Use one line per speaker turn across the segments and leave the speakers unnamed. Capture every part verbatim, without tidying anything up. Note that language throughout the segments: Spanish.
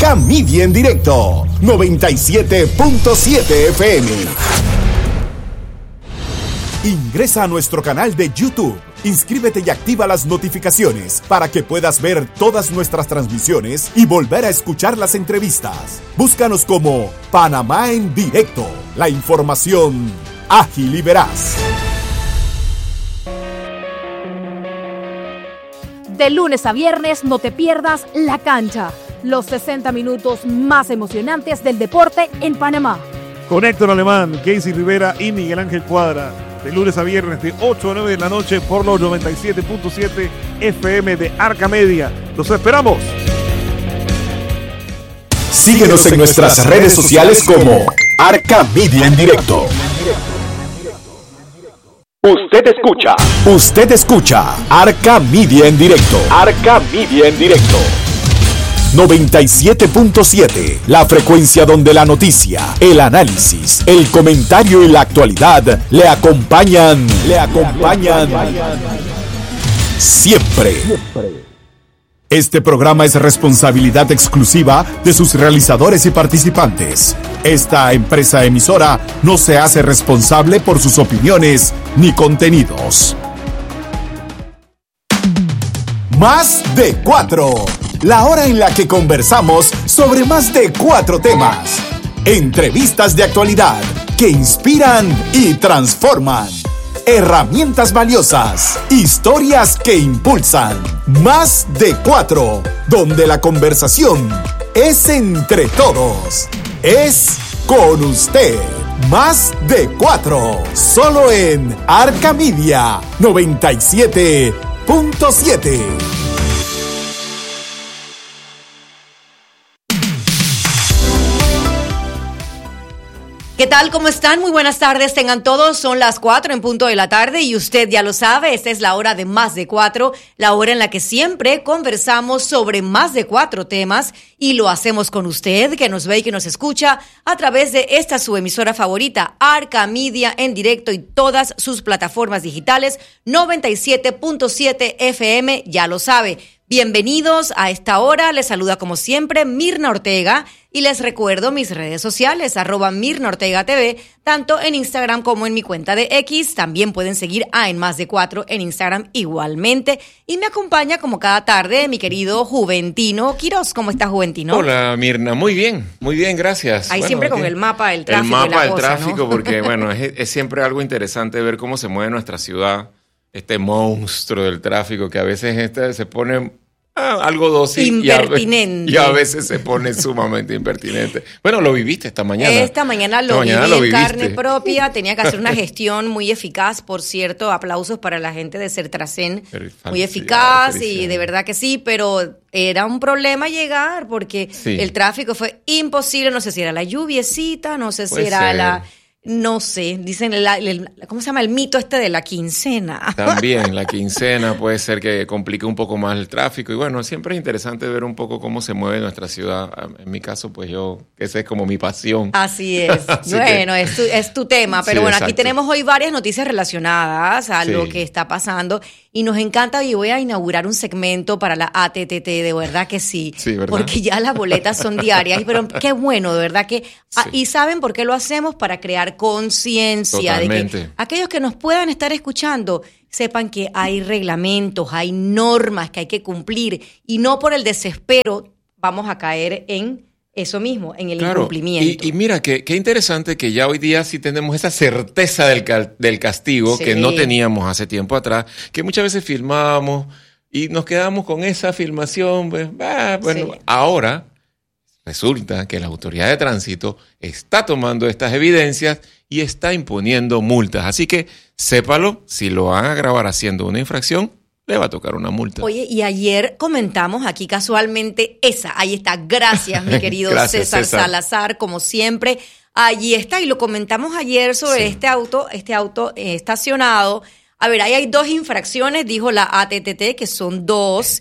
Arca Media en directo, noventa y siete punto siete F M. Ingresa a nuestro canal de YouTube, inscríbete y activa las notificaciones para que puedas ver todas nuestras transmisiones y volver a escuchar las entrevistas. Búscanos como Panamá en Directo, la información ágil y veraz.
De lunes a viernes no te pierdas La Cancha, los sesenta minutos más emocionantes del deporte en Panamá.
Con Héctor Alemán, Casey Rivera y Miguel Ángel Cuadra. De lunes a viernes de ocho a nueve de la noche por los noventa y siete punto siete F M de Arca Media. ¡Los esperamos!
Síguenos en nuestras redes sociales como Arca Media en Directo. Usted escucha. Usted escucha Arca Media en Directo. Arca Media en Directo. noventa y siete punto siete, la frecuencia donde la noticia, el análisis, el comentario y la actualidad le acompañan, le acompañan siempre. Este programa es responsabilidad exclusiva de sus realizadores y participantes. Esta empresa emisora no se hace responsable por sus opiniones ni contenidos. Más de cuatro. La hora en la que conversamos sobre más de cuatro temas. Entrevistas de actualidad que inspiran y transforman. Herramientas valiosas. Historias que impulsan. Más de cuatro. Donde la conversación es entre todos. Es con usted. Más de cuatro. Solo en Arca Media noventa y siete punto siete.
¿Qué tal? ¿Cómo están? Muy buenas tardes, tengan todos. Son las cuatro en punto de la tarde y usted ya lo sabe, esta es la hora de Más de Cuatro, la hora en la que siempre conversamos sobre más de cuatro temas y lo hacemos con usted, que nos ve y que nos escucha a través de esta su emisora favorita, Arca Media en Directo y todas sus plataformas digitales, noventa y siete punto siete F M, ya lo sabe. Bienvenidos a esta hora, les saluda como siempre Mirna Ortega y les recuerdo mis redes sociales, arroba Mirna Ortega T V, tanto en Instagram como en mi cuenta de X. También pueden seguir a En Más de Cuatro en Instagram igualmente. Y me acompaña como cada tarde mi querido Juventino Quiroz. ¿Cómo está, Juventino?
Hola, Mirna. Muy bien, muy bien, gracias.
Ahí bueno, siempre con el mapa del tráfico.
El mapa
y la
del
cosa,
tráfico,
¿no?
porque bueno, es, es siempre algo interesante ver cómo se mueve nuestra ciudad, este monstruo del tráfico que a veces este se pone... Ah, algo dócil
impertinente.
Y a, y a veces se pone sumamente impertinente. Bueno, lo viviste esta mañana.
Esta mañana lo
esta
viví
mañana
en
lo
carne propia. Tenía que hacer una gestión muy eficaz, por cierto. Aplausos para la gente de Sertracén. Muy eficaz y de verdad que sí, pero era un problema llegar porque sí. El tráfico fue imposible. No sé si era la lluviecita, no sé si
Puede
era
ser. la...
No sé, dicen, el, el, ¿cómo se llama? El mito este de la quincena.
También, la quincena puede ser que complique un poco más el tráfico. Y bueno, siempre es interesante ver un poco cómo se mueve nuestra ciudad. En mi caso, pues yo, esa es como mi pasión.
Así es. Así bueno, que... es, tu, es tu tema. Pero sí, bueno, exacto. Aquí tenemos hoy varias noticias relacionadas a sí. lo que está pasando. Y nos encanta, y voy a inaugurar un segmento para la A T T T, de verdad que sí.
Sí, ¿verdad?
Porque ya las boletas son diarias. Pero qué bueno, de verdad que... Sí. Ah, y ¿saben por qué lo hacemos? Para crear conciencia de que aquellos que nos puedan estar escuchando sepan que hay reglamentos, hay normas que hay que cumplir y no por el desespero vamos a caer en eso mismo, en el
claro,
incumplimiento.
Y, y mira, qué qué interesante que ya hoy día sí tenemos esa certeza del, del castigo sí. que no teníamos hace tiempo atrás, que muchas veces filmábamos y nos quedamos con esa filmación. Pues, ah, bueno, sí. Ahora resulta que la autoridad de tránsito está tomando estas evidencias y está imponiendo multas. Así que sépalo, si lo van a grabar haciendo una infracción, le va a tocar una multa.
Oye, y ayer comentamos aquí casualmente esa. Ahí está. Gracias, mi querido
Gracias,
César,
César
Salazar, como siempre. Allí está. Y lo comentamos ayer sobre
sí.
este auto, este auto eh, estacionado A ver, ahí hay dos infracciones, dijo la A T T T, que son dos.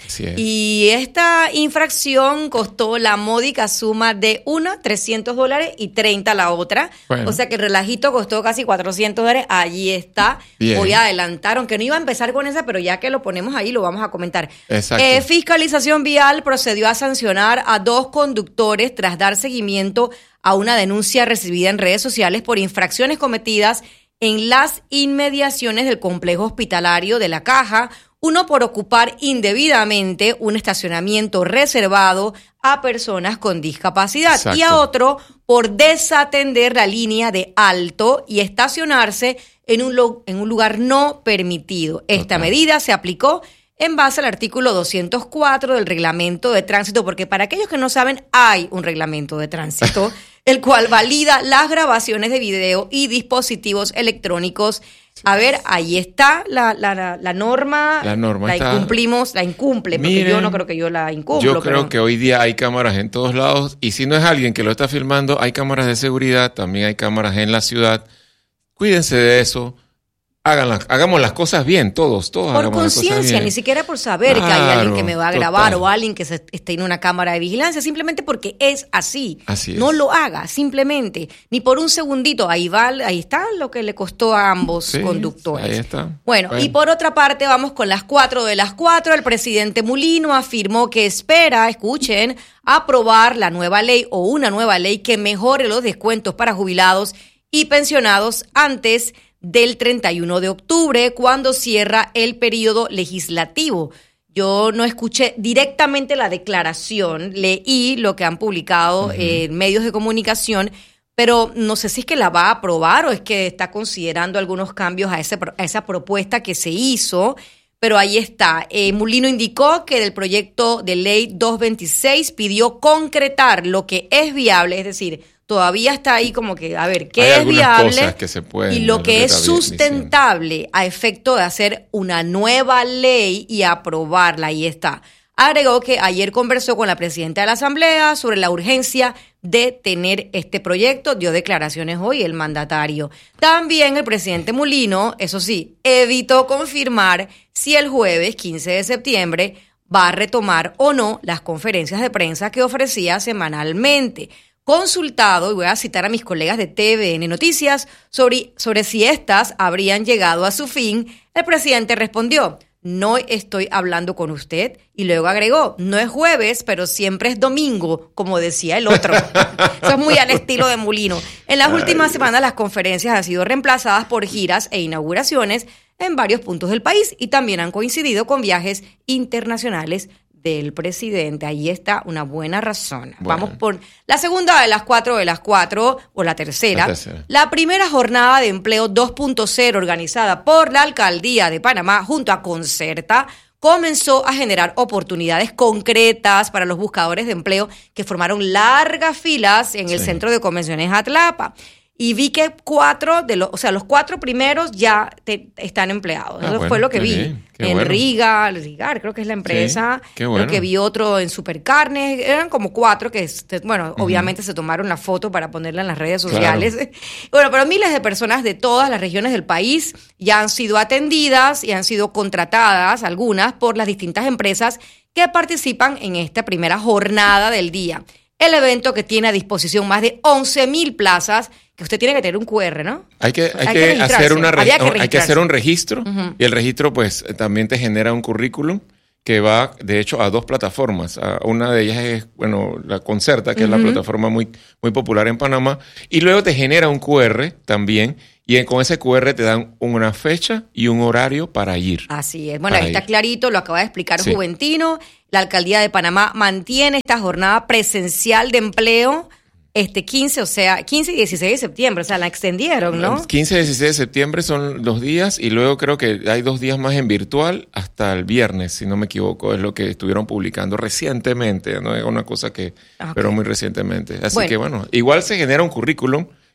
Y esta infracción costó la módica suma de una, trescientos dólares y treinta la otra. Bueno. O sea que el relajito costó casi cuatrocientos dólares. Allí está. Bien. Voy a adelantar, aunque no iba a empezar con esa, pero ya que lo ponemos ahí, lo vamos a comentar.
Exacto.
Eh, Fiscalización Vial procedió a sancionar a dos conductores tras dar seguimiento a una denuncia recibida en redes sociales por infracciones cometidas en las inmediaciones del complejo hospitalario de La Caja, uno por ocupar indebidamente un estacionamiento reservado a personas con discapacidad. Exacto. Y a otro por desatender la línea de alto y estacionarse en un, lo, en un lugar no permitido. Esta okay. medida se aplicó en base al artículo doscientos cuatro del reglamento de tránsito, porque para aquellos que no saben, hay un reglamento de tránsito, el cual valida las grabaciones de video y dispositivos electrónicos. A ver, ahí está la, la, la, la norma.
La norma
la
está...
incumplimos, la incumple, porque Miren, yo no creo que yo la incumplo.
Yo creo
pero...
que hoy día hay cámaras en todos lados, y si no es alguien que lo está filmando, hay cámaras de seguridad, también hay cámaras en la ciudad. Cuídense de eso. Hagan las, hagamos las cosas bien, todos, todos
por conciencia, ni siquiera por saber claro, que hay alguien que me va a grabar total. O alguien que se, esté en una cámara de vigilancia, simplemente porque es así.
Así es.
No lo haga, simplemente, ni por un segundito. Ahí va, ahí está lo que le costó a ambos sí, conductores.
Ahí está.
Bueno, bueno, y por otra parte, vamos con las cuatro de las cuatro. El presidente Mulino afirmó que espera, escuchen, aprobar la nueva ley o una nueva ley que mejore los descuentos para jubilados y pensionados antes del treinta y uno de octubre, cuando cierra el periodo legislativo. Yo no escuché directamente la declaración, leí lo que han publicado uh-huh. en medios de comunicación, pero no sé si es que la va a aprobar o es que está considerando algunos cambios a, ese, a esa propuesta que se hizo, pero ahí está. Eh, Mulino indicó que del proyecto de ley doscientos veintiséis pidió concretar lo que es viable, es decir, todavía está ahí como que, a ver, ¿qué
Hay
es viable
que se pueden,
y lo que es sustentable a efecto de hacer una nueva ley y aprobarla? Ahí está. Agregó que ayer conversó con la presidenta de la Asamblea sobre la urgencia de tener este proyecto. Dio declaraciones hoy el mandatario. También el presidente Mulino, eso sí, evitó confirmar si el jueves quince de septiembre va a retomar o no las conferencias de prensa que ofrecía semanalmente. Consultado, y voy a citar a mis colegas de T V N Noticias, sobre, sobre si éstas habrían llegado a su fin, el presidente respondió: no estoy hablando con usted, y luego agregó: no es jueves, pero siempre es domingo, como decía el otro. Eso es muy al estilo de Mulino. En las Ay, últimas semanas las conferencias han sido reemplazadas por giras e inauguraciones en varios puntos del país y también han coincidido con viajes internacionales del presidente. Ahí está una buena razón. Bueno. Vamos por la segunda de las cuatro de las cuatro, o la tercera. La tercera. La primera jornada de empleo dos punto cero organizada por la Alcaldía de Panamá junto a Concerta comenzó a generar oportunidades concretas para los buscadores de empleo que formaron largas filas en el sí. Centro de Convenciones Atlapa. Y vi que cuatro de los, o sea, los cuatro primeros ya te, están empleados. Ah, Eso bueno, fue lo que vi. En bueno. Riga, Rigar, creo que es la empresa. Sí, qué bueno. Creo que vi otro en Supercarnes. Eran como cuatro que, bueno, uh-huh. obviamente se tomaron la foto para ponerla en las redes sociales. Claro. Bueno, pero miles de personas de todas las regiones del país ya han sido atendidas y han sido contratadas, algunas, por las distintas empresas que participan en esta primera jornada del día. El evento, que tiene a disposición más de once mil plazas, que usted tiene que tener un cu erre, ¿no?
Hay que, hay hay que, que hacer una re- que hay que hacer un registro uh-huh. y el registro pues también te genera un currículum que va de hecho a dos plataformas. A una de ellas es, bueno, la Concerta, que uh-huh. es la plataforma muy, muy popular en Panamá, y luego te genera un cu erre también. Y con ese cu erre te dan una fecha y un horario para ir.
Así es. Bueno, ahí está clarito, lo acaba de explicar sí. Juventino. La Alcaldía de Panamá mantiene esta jornada presencial de empleo este quince, o sea, quince y dieciséis de septiembre. O sea, la extendieron, ¿no?
quince y dieciséis de septiembre son los días y luego creo que hay dos días más en virtual hasta el viernes, si no me equivoco. Es lo que estuvieron publicando recientemente, no es una cosa que... Okay. Pero muy recientemente. Así bueno. que, bueno, igual se genera un currículum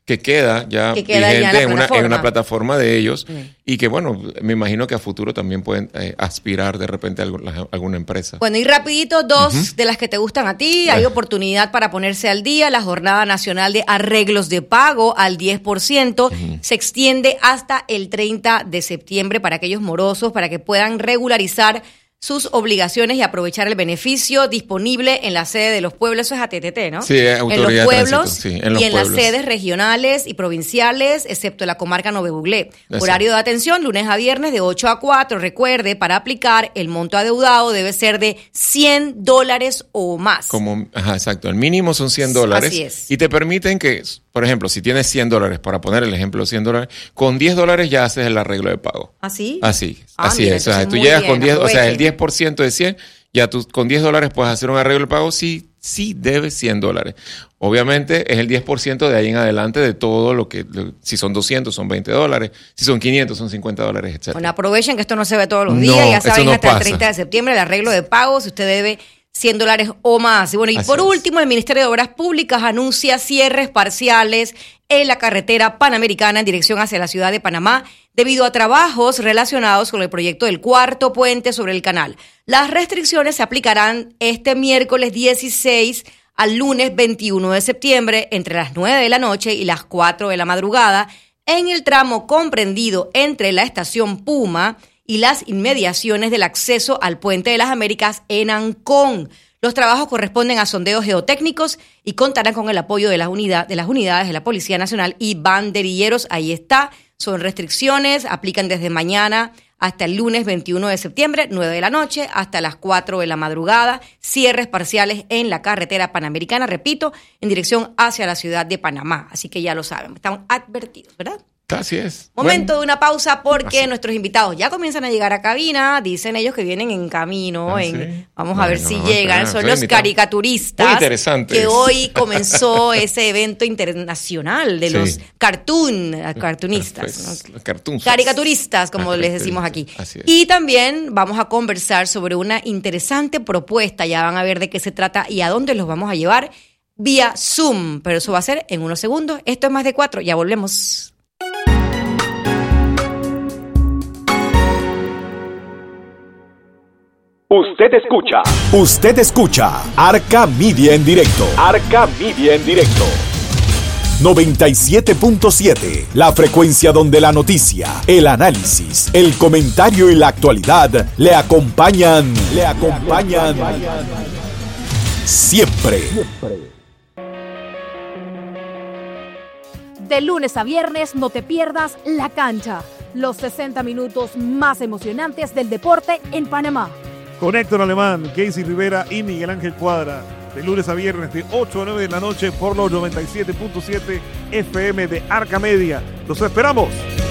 que queda ya
que queda
vigente
ya en,
en,
una,
en una plataforma de ellos
mm.
y que, bueno, me imagino que a futuro también pueden eh, aspirar de repente a alguna, alguna empresa.
Bueno, y rapidito, dos uh-huh. de las que te gustan a ti. Hay
eh.
oportunidad para ponerse al día. La Jornada Nacional de Arreglos de Pago al diez por ciento uh-huh. se extiende hasta el treinta de septiembre para aquellos morosos, para que puedan regularizar sus obligaciones y aprovechar el beneficio disponible en la sede de los pueblos. Eso es A T T T, ¿no?
Sí, autoridad
en los pueblos
de tránsito, sí, en los
y en
pueblos.
las sedes regionales y provinciales, excepto la comarca Nove Buglé. Horario de atención, lunes a viernes de ocho a cuatro. Recuerde, para aplicar, el monto adeudado debe ser de cien dólares o más.
Como, ajá, exacto. El mínimo son cien dólares.
Así es.
Y te permiten que, por ejemplo, si tienes cien dólares, para poner el ejemplo, cien dólares, con diez dólares ya haces el arreglo de pago.
¿Así?
Así,
Ah,
así
mira,
es. O sea, tú
muy
llegas
bien,
con diez,
aprovechen.
o sea, el diez por ciento de cien, ya tú con diez dólares puedes hacer un arreglo de pago si sí debes cien dólares. Obviamente es el diez por ciento de ahí en adelante de todo lo que, lo, si son doscientos son veinte dólares, si son quinientos son cincuenta dólares, etcétera.
Bueno, aprovechen que esto no se ve todos los días,
no,
ya saben,
no
hasta
pasa.
el treinta de septiembre el arreglo de pago, si usted debe cien dólares o más. Y bueno, y
Así
por
es.
último, el Ministerio de Obras Públicas anuncia cierres parciales en la carretera panamericana en dirección hacia la ciudad de Panamá debido a trabajos relacionados con el proyecto del cuarto puente sobre el canal. Las restricciones se aplicarán este miércoles dieciséis al lunes veintiuno de septiembre entre las nueve de la noche y las cuatro de la madrugada en el tramo comprendido entre la estación Puma y las inmediaciones del acceso al Puente de las Américas en Ancón. Los trabajos corresponden a sondeos geotécnicos y contarán con el apoyo de las, unidad, de las unidades de la Policía Nacional y banderilleros. Ahí está, son restricciones, aplican desde mañana hasta el lunes veintiuno de septiembre, nueve de la noche, hasta las cuatro de la madrugada. Cierres parciales en la carretera panamericana, repito, en dirección hacia la ciudad de Panamá. Así que ya lo saben, están advertidos, ¿verdad?
Así es.
Momento
Bueno.
de una pausa porque
Así.
nuestros invitados ya comienzan a llegar a cabina. Dicen ellos que vienen en camino.
Ah,
en,
sí.
Vamos a ver
Bueno,
si
vamos a
llegan.
esperar.
Son
Estoy
los
invitado.
caricaturistas.
Muy interesantes.
Que hoy comenzó ese evento internacional de
Sí.
los cartoon, cartunistas.
Pues,
¿no?
los cartoons.
Caricaturistas, como
Ah,
les decimos aquí.
Así es.
Y también vamos a conversar sobre una interesante propuesta. Ya van a ver de qué se trata y a dónde los vamos a llevar vía Zoom. Pero eso va a ser en unos segundos. Esto es Más de Cuatro. Ya volvemos.
Usted escucha. Usted escucha Arca Media en directo. Arca Media en directo. noventa y siete punto siete, la frecuencia donde la noticia, el análisis, el comentario y la actualidad le acompañan, le acompañan siempre.
De lunes a viernes no te pierdas La Cancha, los sesenta minutos más emocionantes del deporte en Panamá.
Con Héctor Alemán, Casey Rivera y Miguel Ángel Cuadra. De lunes a viernes de ocho a nueve de la noche por los noventa y siete punto siete F M de Arca Media. ¡Los esperamos!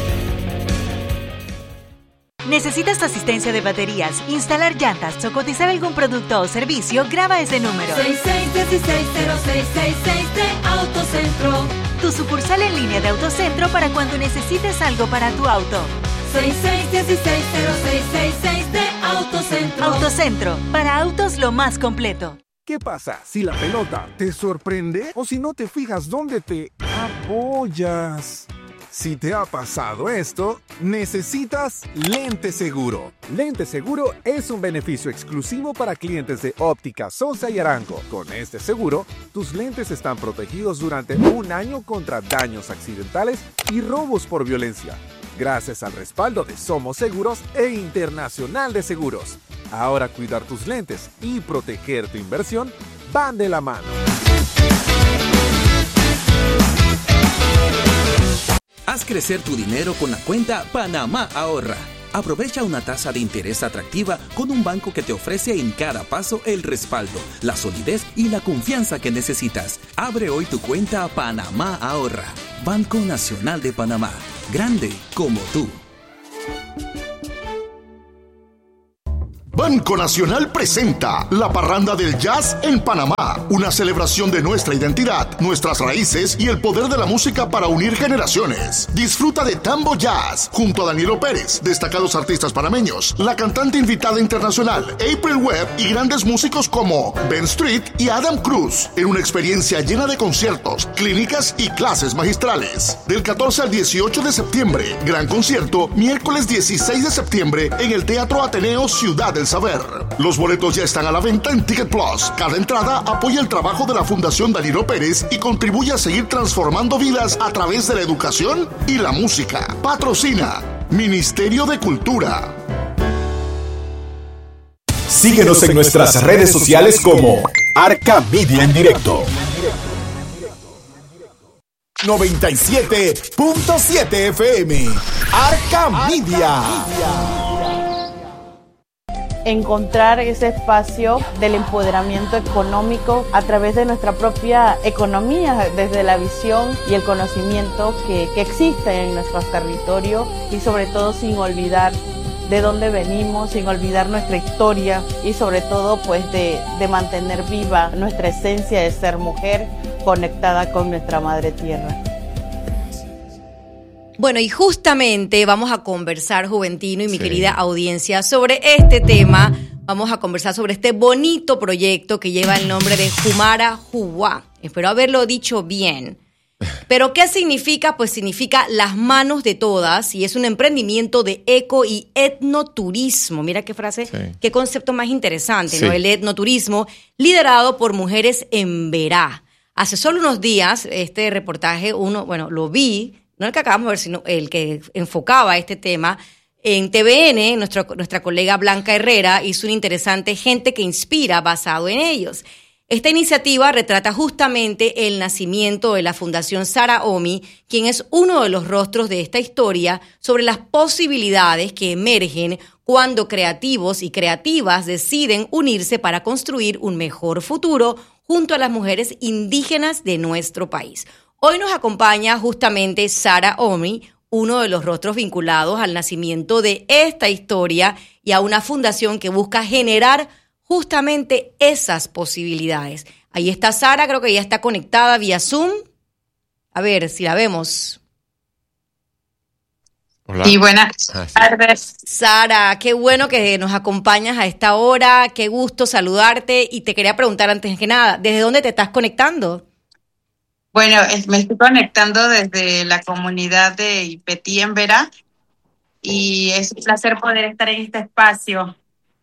¿Necesitas asistencia de baterías, instalar llantas o cotizar algún producto o servicio? Graba ese número.
seis seis uno seis cero seis seis seis de Autocentro.
Tu sucursal en línea de Autocentro para cuando necesites algo para tu auto.
seis seis uno seis cero seis seis seis de Autocentro.
Autocentro, para autos lo más completo.
¿Qué pasa si la pelota te sorprende o si no te fijas dónde te apoyas? Si te ha pasado esto, necesitas Lente Seguro. Lente Seguro es un beneficio exclusivo para clientes de Óptica Sosa y Arango. Con este seguro, tus lentes están protegidos durante un año contra daños accidentales y robos por violencia, gracias al respaldo de Somos Seguros e Internacional de Seguros. Ahora cuidar tus lentes y proteger tu inversión van de la mano.
Haz crecer tu dinero con la cuenta Panamá Ahorra. Aprovecha una tasa de interés atractiva con un banco que te ofrece en cada paso el respaldo, la solidez y la confianza que necesitas. Abre hoy tu cuenta Panamá Ahorra. Banco Nacional de Panamá. Grande como tú.
Banco Nacional presenta la Parranda del Jazz en Panamá, una celebración de nuestra identidad, nuestras raíces y el poder de la música para unir generaciones. Disfruta de Tambo Jazz junto a Danilo Pérez, destacados artistas panameños, la cantante invitada internacional April Webb y grandes músicos como Ben Street y Adam Cruz, en una experiencia llena de conciertos, clínicas y clases magistrales. Del catorce al dieciocho de septiembre, gran concierto, miércoles dieciséis de septiembre en el Teatro Ateneo Ciudad del Saber. Los boletos ya están a la venta en Ticket Plus. Cada entrada apoya el trabajo de la Fundación Danilo Pérez y contribuye a seguir transformando vidas a través de la educación y la música. Patrocina Ministerio de Cultura.
Síguenos en nuestras redes sociales como Arca Media en Directo. noventa y siete punto siete F M. Arca Media.
Encontrar ese espacio del empoderamiento económico a través de nuestra propia economía, desde la visión y el conocimiento que, que existe en nuestros territorios, y sobre todo sin olvidar de dónde venimos, sin olvidar nuestra historia, y sobre todo pues de, de mantener viva nuestra esencia de ser mujer conectada con nuestra madre tierra.
Bueno, y justamente vamos a conversar, Juventino y mi sí. querida audiencia, sobre este tema. Vamos a conversar sobre este bonito proyecto que lleva el nombre de Humara Huwa. Espero haberlo dicho bien. ¿Pero qué significa? Pues significa las manos de todas, y es un emprendimiento de eco y etnoturismo. Mira qué frase, sí. qué concepto más interesante, sí. ¿no? El etnoturismo, liderado por mujeres en Verá. Hace solo unos días, este reportaje, uno, bueno, lo vi, no el que acabamos de ver, sino el que enfocaba este tema. En T V N, nuestra, nuestra colega Blanca Herrera hizo un interesante Gente que Inspira basado en ellos. Esta iniciativa retrata justamente el nacimiento de la Fundación Sara Omi, quien es uno de los rostros de esta historia, sobre las posibilidades que emergen cuando creativos y creativas deciden unirse para construir un mejor futuro junto a las mujeres indígenas de nuestro país. Hoy nos acompaña justamente Sara Omi, uno de los rostros vinculados al nacimiento de esta historia y a una fundación que busca generar justamente esas posibilidades. Ahí está Sara, creo que ya está conectada vía Zoom. A ver si la vemos.
Hola. Sí, buenas tardes.
Sara, qué bueno que nos acompañas a esta hora, qué gusto saludarte, y te quería preguntar antes que nada, ¿desde dónde te estás conectando?
Bueno, me estoy conectando desde la comunidad de Ipetí en Verá, y es un placer poder estar en este espacio.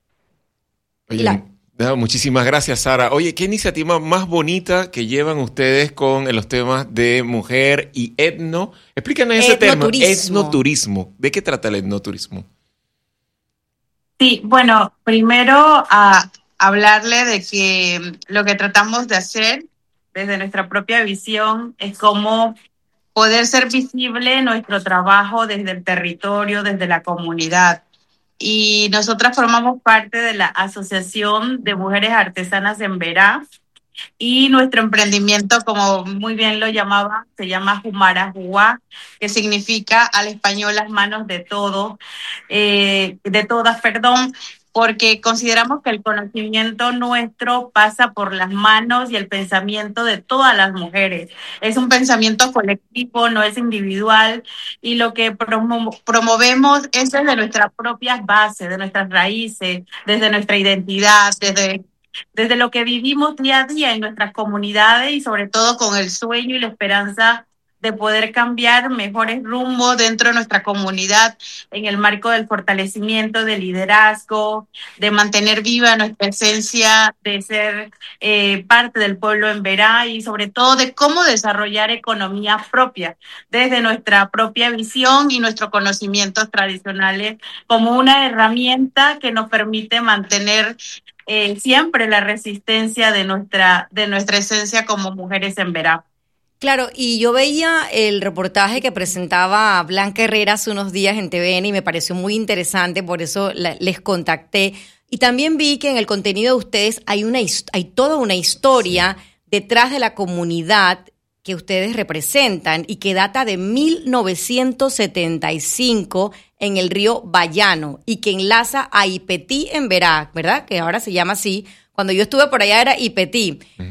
Oye, la... no, muchísimas gracias, Sara. Oye, ¿qué iniciativa más bonita que llevan ustedes con los temas de mujer y etno? Explícanos ese tema, etnoturismo. ¿De qué trata el etnoturismo?
Sí, bueno, primero a hablarle de que lo que tratamos de hacer desde nuestra propia visión es cómo poder ser visible nuestro trabajo desde el territorio, desde la comunidad. Y nosotras formamos parte de la Asociación de Mujeres Artesanas en Verá, y nuestro emprendimiento, como muy bien lo llamaba, se llama Humara Huwa, que significa al español las manos de todo, eh, de todas, perdón, porque consideramos que el conocimiento nuestro pasa por las manos y el pensamiento de todas las mujeres. Es un pensamiento colectivo, no es individual, y lo que promo- promovemos es desde nuestras propias bases, de nuestras raíces, desde nuestra identidad, desde, desde lo que vivimos día a día en nuestras comunidades, y sobre todo con el sueño y la esperanza de poder cambiar mejores rumbos dentro de nuestra comunidad en el marco del fortalecimiento del liderazgo, de mantener viva nuestra esencia, de ser eh, parte del pueblo en Verá, y sobre todo de cómo desarrollar economía propia desde nuestra propia visión y nuestros conocimientos tradicionales como una herramienta que nos permite mantener eh, siempre la resistencia de nuestra, de nuestra esencia como mujeres en Verá.
Claro, y yo veía el reportaje que presentaba Blanca Herrera hace unos días en T V N y me pareció muy interesante, por eso la, les contacté. Y también vi que en el contenido de ustedes hay, una, hay toda una historia detrás de la comunidad que ustedes representan y que data de mil novecientos setenta y cinco en el río Bayano y que enlaza a Ipetí en Verá, ¿verdad? Que ahora se llama así. Cuando yo estuve por allá era Ipetí.